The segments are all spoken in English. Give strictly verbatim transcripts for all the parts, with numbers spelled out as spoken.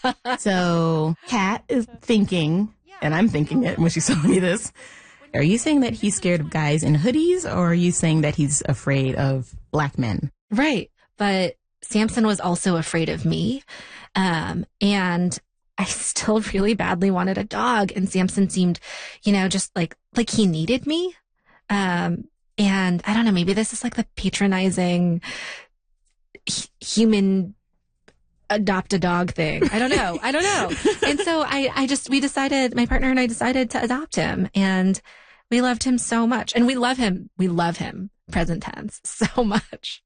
So Kat is thinking, and I'm thinking it when she's telling me this, are you saying that he's scared of guys in hoodies, or are you saying that he's afraid of black men? Right. But Samson was also afraid of me. Um, and I still really badly wanted a dog. And Samson seemed, you know, just like, like he needed me. Um, and I don't know, maybe this is like the patronizing h- human adopt a dog thing. I don't know. I don't know. And so I, I just, we decided, my partner and I decided to adopt him, and we loved him so much. And we love him. We love him, present tense, so much.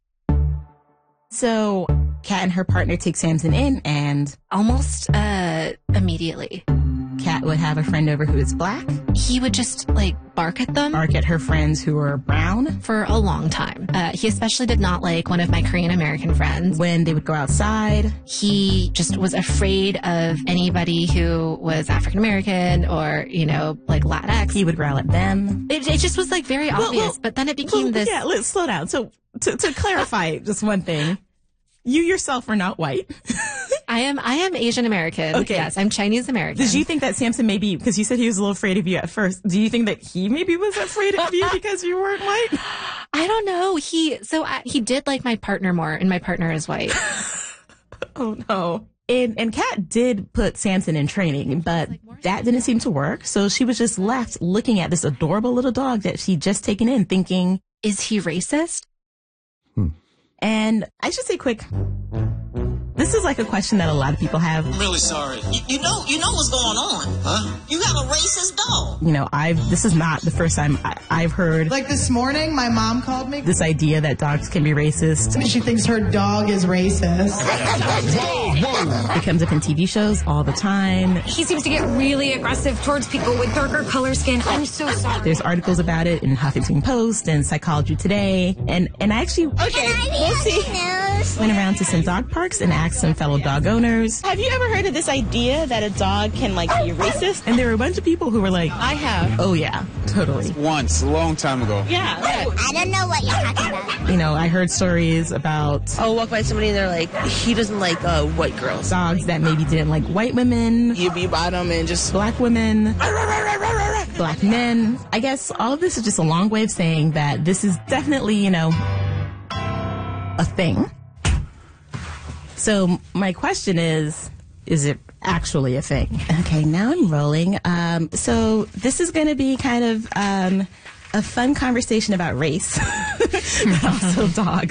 So Kat and her partner take Samson in, and almost uh, immediately, Kat would have a friend over who is black. He would just like bark at them. Bark at her friends who are brown. For a long time. Uh, he especially did not like one of my Korean American friends. When they would go outside. He just was afraid of anybody who was African American or, you know, like Latinx. He would growl at them. It, it just was like very obvious, well, well, but then it became well, this. Yeah, let's slow down. So to, to clarify just one thing, you yourself are not white. I am, I am Asian American. Okay. Yes, I'm Chinese American. Did you think that Samson maybe, because you said he was a little afraid of you at first, do you think that he maybe was afraid of you because you weren't white? I don't know. He, so I, he did like my partner more, and my partner is white. Oh no. And, and Kat did put Samson in training, but that didn't seem to work. So she was just left looking at this adorable little dog that she'd just taken in, thinking, is he racist? Hmm. And I should say quick, this is like a question that a lot of people have. I'm really sorry. You, you know, you know what's going on, huh? You have a racist dog. You know, I've, this is not the first time I, I've heard. Like this morning, my mom called me. This idea that dogs can be racist. She thinks her dog is racist. It comes up in T V shows all the time. He seems to get really aggressive towards people with darker color skin. I'm so sorry. There's articles about it in Huffington Post and Psychology Today. And, and I actually, okay, we'll see. Went around to some dog parks and asked some fellow dog owners, have you ever heard of this idea that a dog can, like, be racist? And there were a bunch of people who were like, I have. Oh, yeah, totally. Once, a long time ago. Yeah. I don't know what you're talking about. You know, I heard stories about... I'll walk by somebody and they're like, he doesn't like uh, white girls. Dogs that maybe didn't like white women. You'd be by them and just... Black women. Black men. I guess all of this is just a long way of saying that this is definitely, you know, a thing. So my question is, is it actually a thing? Okay, now I'm rolling. Um, so this is going to be kind of um, a fun conversation about race, but also dogs.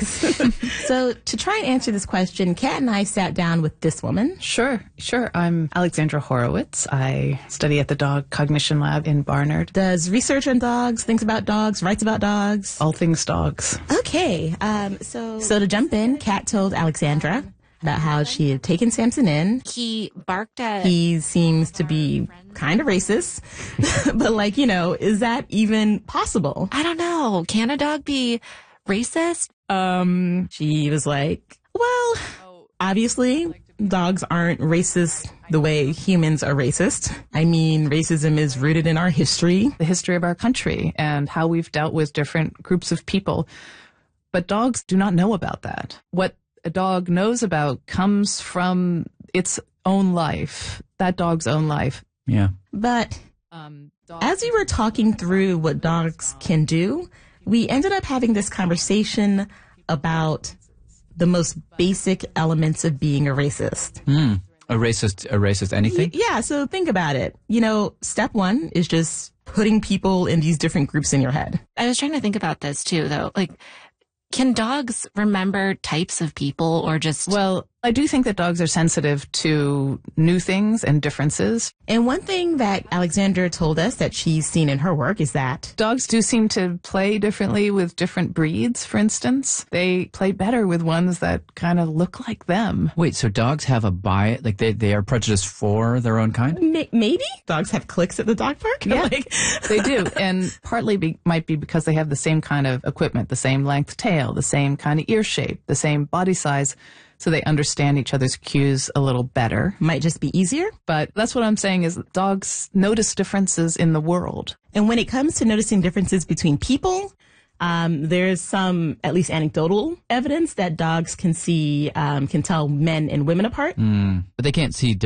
So to try and answer this question, Kat and I sat down with this woman. Sure, sure. I'm Alexandra Horowitz. I study at the Dog Cognition Lab in Barnard. Does research on dogs, thinks about dogs, writes about dogs. All things dogs. Okay, um, so so to jump in, Kat told Alexandra about how she had taken Samson in. He barked at... He seems to be kind of racist. But, like, you know, is that even possible? I don't know. Can a dog be racist? Um, she was like, well, obviously, dogs aren't racist the way humans are racist. I mean, racism is rooted in our history. The history of our country and how we've dealt with different groups of people. But dogs do not know about that. What a dog knows about comes from its own life, that dog's own life. Yeah. But um, as we were talking through what dogs can do, we ended up having this conversation about the most basic elements of being a racist. Mm. A racist, a racist anything? Yeah, so think about it. You know, step one is just putting people in these different groups in your head. I was trying to think about this too, though. Like, can dogs remember types of people or just... Well, I do think that dogs are sensitive to new things and differences. And one thing that Alexandra told us that she's seen in her work is that... Dogs do seem to play differently with different breeds, for instance. They play better with ones that kind of look like them. Wait, so dogs have a bias? Like, they, they are prejudiced for their own kind? M- maybe? Dogs have clicks at the dog park? Yeah, like... they do. And partly be, might be because they have the same kind of equipment, the same length tail, the same kind of ear shape, the same body size. So they understand each other's cues a little better. Might just be easier. But that's what I'm saying is dogs notice differences in the world. And when it comes to noticing differences between people, um, there's some, at least anecdotal evidence that dogs can see, um, can tell men and women apart. Mm, but they can't see